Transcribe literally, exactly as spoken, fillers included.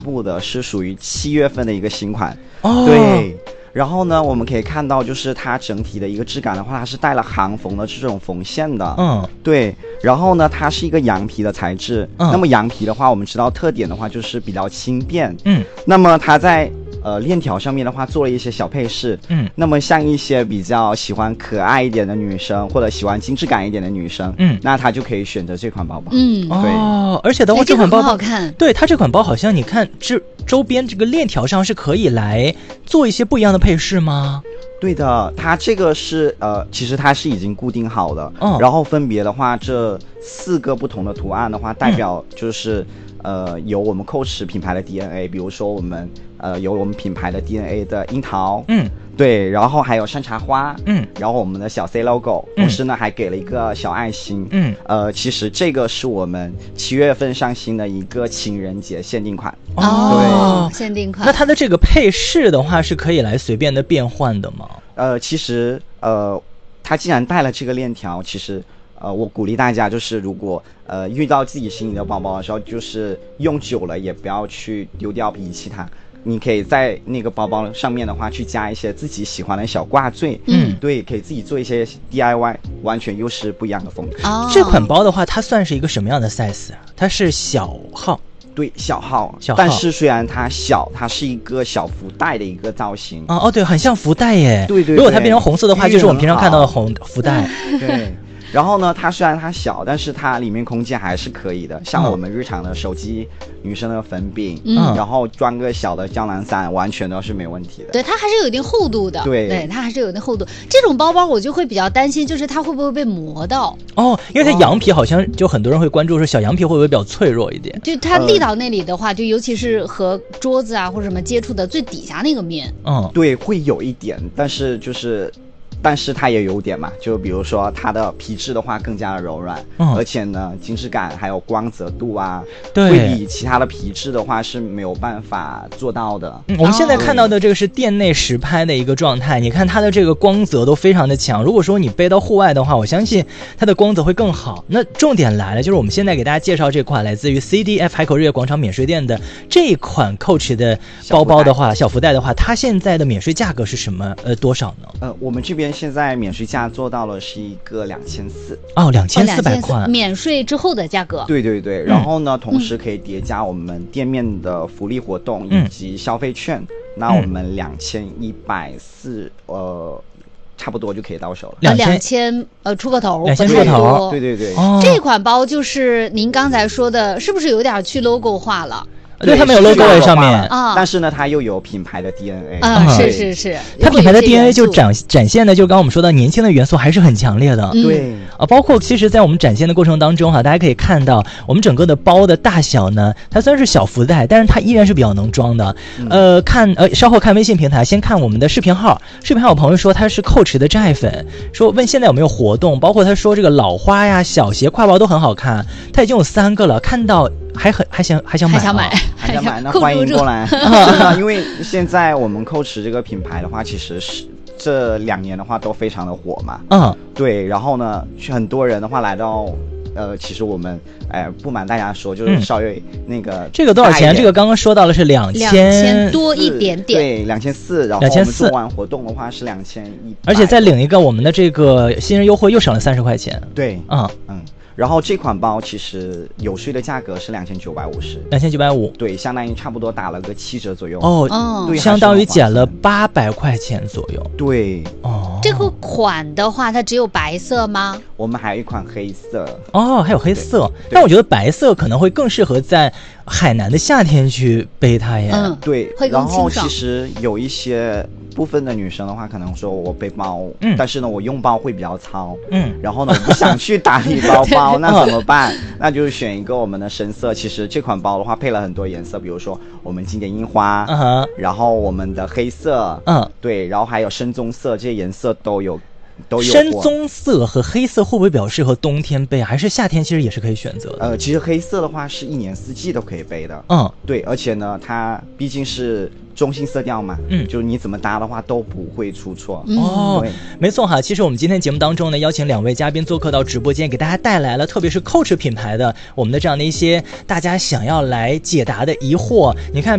布的是属于七月份的一个新款。 哦， 对。然后呢，我们可以看到，就是它整体的一个质感的话，它是带了行缝的这种缝线的。 嗯， 对。然后呢，它是一个羊皮的材质。嗯。那么羊皮的话，我们知道特点的话就是比较轻便。嗯。那么它在呃链条上面的话做了一些小配饰。嗯。那么像一些比较喜欢可爱一点的女生，或者喜欢精致感一点的女生，嗯，那她就可以选择这款包包。 嗯， 对。 哦，而且的话，这款包包好看。 对，它这款包好像你看这周边这个链条上是可以来做一些不一样的配饰吗？ 对的，它这个是呃，其实它是已经固定好的。嗯。然后分别的话，这四个不同的图案的话，代表就是、嗯、呃有我们Coach品牌的 D N A， 比如说我们呃有我们品牌的 D N A 的樱桃。嗯。对，然后还有山茶花。嗯。然后我们的小 C logo，、嗯、同时呢还给了一个小爱心。嗯。呃，其实这个是我们七月份上新的一个情人节限定款。 哦，对，限定款。 那它的这个配饰的话是可以来随便的变换的吗？ 呃，其实呃，它既然带了这个链条，其实呃，我鼓励大家就是如果呃遇到自己心仪的包包的时候，就是用久了也不要去丢掉遗弃它。你可以在那个包包上面的话去加一些自己喜欢的小挂坠。嗯，对，可以自己做一些 D I Y， 完全又是不一样的风格。 哦，这款包的话它算是一个什么样的 size 啊？它是小号。 对，小号， 小号， 但是虽然它小，它是一个小福袋的一个造型。 哦哦，对，很像福袋耶。 对 对, 对。 如果它变成红色的话，就是我们平常看到的红福袋。 对。然后呢，它虽然它小，但是它里面空间还是可以的，像我们日常的手机、嗯、女生的粉饼，嗯，然后装个小的胶囊伞，完全都是没问题的。 对，它还是有一定厚度的。 对， 对，它还是有一定厚度。这种包包我就会比较担心，就是它会不会被磨到？ 哦，因为它羊皮好像就很多人会关注说小羊皮会不会比较脆弱一点？ 就它立到那里的话，呃、就尤其是和桌子啊或者什么接触的最底下那个面， 嗯，对，会有一点，但是就是。但是它也有点嘛，就比如说它的皮质的话更加的柔软，嗯，而且呢精致感还有光泽度啊，对，会比其他的皮质的话是没有办法做到的。 嗯，我们现在看到的这个是店内实拍的一个状态，你看它的这个光泽都非常的强。如果说你背到户外的话，我相信它的光泽会更好。那重点来了，就是我们现在给大家介绍这款来自于 C D F 海口日月广场免税店的这一款 Coach 的包包的话，小福袋的话，它现在的免税价格是什么？呃，多少呢？ 呃，我们这边现在免税价做到了是一个两千四哦，两千四百块， 免税之后的价格。 对对对，然后呢，嗯、同时可以叠加我们店面的福利活动以及消费券，嗯、那我们两千一百四呃。差不多就可以到手了， 两两千呃出个头， 两千出个头， 对对对。 哦，这款包就是您刚才说的，是不是有点去 logo 化了？ 对，它没有 logo 在上面啊，但是呢，它又有品牌的 D N A 啊，是是是， 它品牌的 D N A 就展展现的，就刚刚我们说到年轻的元素还是很强烈的， 对啊，包括其实，在我们展现的过程当中哈，大家可以看到，我们整个的包的大小呢，它虽然是小福袋，但是它依然是比较能装的。呃，看呃，稍后看微信平台，先看我们的视频号，视频号有朋友说他是Coach的真爱粉，说问现在有没有活动，包括他说这个老花呀、小鞋、挎包都很好看，他已经有三个了，看到。还很还想还想买、啊、 还想买还想买，那欢迎过来。真的，因为现在我们Coach这个品牌的话，其实是这两年的话都非常的火嘛。嗯，对。然后呢，很多人的话来到，呃，其实我们哎不瞒大家说，就是稍微那个、嗯、 这个多少钱？这个刚刚说到了是两千两千多一点点， 对，两千四。然后我们做完活动的话是两千一， 而且再领一个我们的这个新人优惠，又省了三十块钱。 对， 嗯嗯。然后这款包其实有税的价格是两千九百五十， 两千九百五， 对，相当于差不多打了个七折左右。 哦，对，相当于减了八百块钱左右。 对， 哦，这个款的话，它只有白色吗？ 我们还有一款黑色。 哦，还有黑色，但我觉得白色可能会更适合在海南的夏天去背它耶。 嗯， 对， 会更清爽。 然后其实有一些。部分的女生的话，可能说我背包，嗯，但是呢，我用包会比较糙，嗯，然后呢，我不想去打理包包，那怎么办？那就选一个我们的深色。其实这款包的话，配了很多颜色，比如说我们经典樱花，嗯，然后我们的黑色，嗯，对，然后还有深棕色，这些颜色都有。都有深棕色和黑色会不会比较适合冬天背，还是夏天其实也是可以选择的？ 呃，其实黑色的话是一年四季都可以背的。 嗯， 对，而且呢，它毕竟是中性色调嘛，嗯，就是你怎么搭的话都不会出错。 哦，没错哈。其实我们今天节目当中呢，邀请两位嘉宾做客到直播间，给大家带来了特别是 Coach 品牌的我们的这样的一些大家想要来解答的疑惑。你看